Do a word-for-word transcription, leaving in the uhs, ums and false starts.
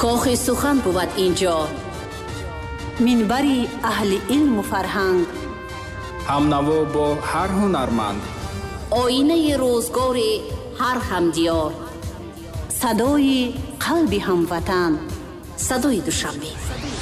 کاخ سخن بود اینجا. منبری اهل علم و فرهنگ. هم نوا با هر هنرمند. آینه روزگار هر همدیار. صدای قلب هموطن. صدای دوشنبه.